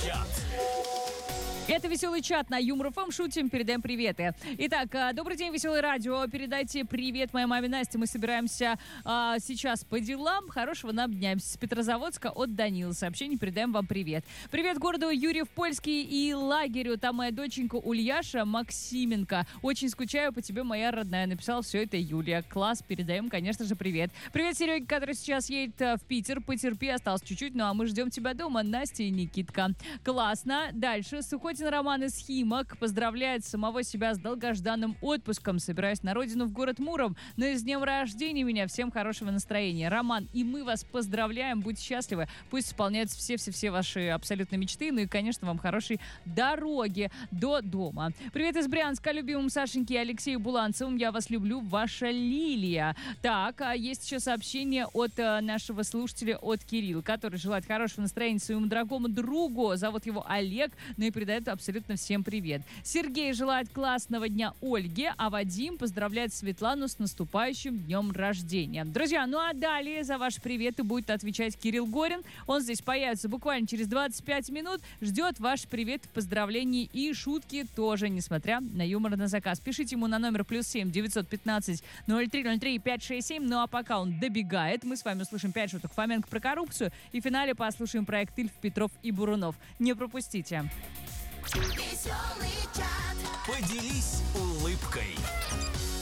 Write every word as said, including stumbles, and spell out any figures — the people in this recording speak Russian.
чат. Это веселый чат на Юмор ФМ. Шутим, передаем приветы. Итак, добрый день, веселое радио. Передайте привет моей маме Насте. Мы собираемся а, сейчас по делам. Хорошего нам дня. С Петрозаводска от Данила. Сообщение, передаем вам привет. Привет городу Юрьев-Польский и лагерю. Там моя доченька Ульяша Максименко. Очень скучаю по тебе, моя родная. Написала все это Юлия. Класс, передаем, конечно же, привет. Привет Сереге, который сейчас едет в Питер. Потерпи, осталось чуть-чуть. Ну а мы ждем тебя дома, Настя и Никитка. Классно. Дальше. Сухотин Роман из Химок поздравляет самого себя с долгожданным отпуском. Собираюсь на родину в город Муром. Но и с днем рождения меня. Всем хорошего настроения. Роман, и мы вас поздравляем. Будьте счастливы. Пусть исполняются все-все-все ваши абсолютно мечты. Ну и, конечно, вам хорошей дороги до дома. Привет из Брянска, любимым Сашеньке и Алексею Буланцевым. Я вас люблю, ваша Лилия. Так, а есть еще сообщение от а, нашего слушателя, от Кирилла, который желает хорошего настроения своему дорогому другу. Зовут его Олег. Ну и передает абсолютно всем привет. Сергей желает классного дня Ольге, а Вадим поздравляет Светлану с наступающим днем рождения. Друзья, ну а далее за ваши приветы будет отвечать Кирилл Горин. Он здесь появится буквально через двадцать пять минут. Ждет ваши приветы, поздравления и шутки тоже, несмотря на юмор на заказ. Пишите ему на номер плюс семь девятьсот пятнадцать ноль три ноль три пять шесть семь. Ну а пока он добегает, мы с вами услышим пять шуток Фоменко про коррупцию и в финале послушаем проект Ильф, Петров и Бурунов. Не пропустите. Поделись улыбкой.